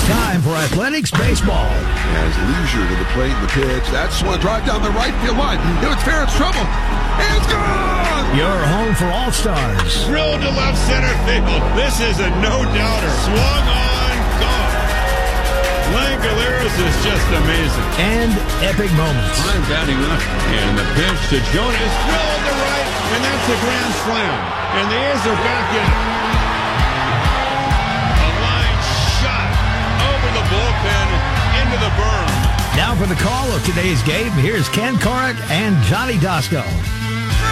Time for Athletics Baseball. Has leisure to the plate and the pitch. That's one drive down the right field line. It's fair, it's trouble. And it's gone! Your home for All-Stars. Drilled to left center field. This is a no-doubter. Swung on, gone. Langoliers is just amazing. And epic moments. I'm batting up. And the pitch to Jonas. Drilled to right. And that's a grand slam. And the A's are back in. A line shot over the bullpen into the berm. Now for the call of today's game, here's Ken Korach and Johnny Dosko.